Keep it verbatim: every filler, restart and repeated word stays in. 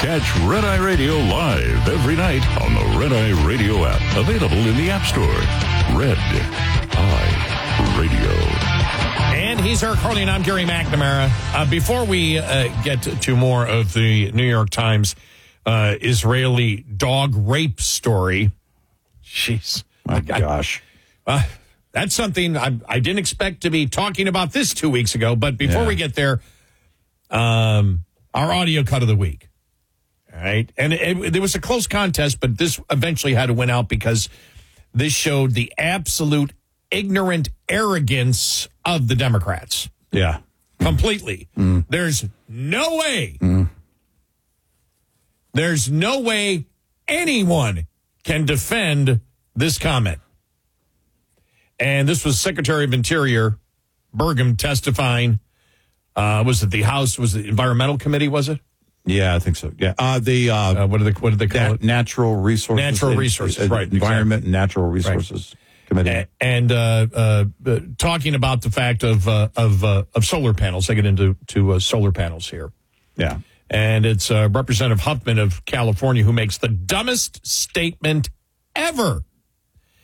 Catch Red Eye Radio live every night on the Red Eye Radio app. Available in the App Store. Red Eye Radio. And he's Eric Harley, and I'm Gary McNamara. Uh, before we uh, get to more of the New York Times uh, Israeli dog rape story, jeez. My gosh. Uh, that's something I, I didn't expect to be talking about this two weeks ago. But before Yeah. we get there, um, our audio cut of the week. All right. And it, it, there was a close contest, but this eventually had to win out because this showed the absolute ignorant arrogance of the Democrats. Yeah. Completely. Mm. There's no way. Mm. There's no way anyone can defend this comment. And this was Secretary of Interior Burgum testifying. Uh, was it the House? Was it the Environmental Committee? Was it? Yeah, I think so. Yeah. Uh, the uh, Uh, what do they what do they call na- it? natural resources. Natural uh, resources, uh, right, Environment and Natural Resources Committee. A- and uh, uh, uh, talking about the fact of uh, of uh, of solar panels. They get into to uh, solar panels here. Yeah. And it's uh, Representative Huffman of California who makes the dumbest statement ever.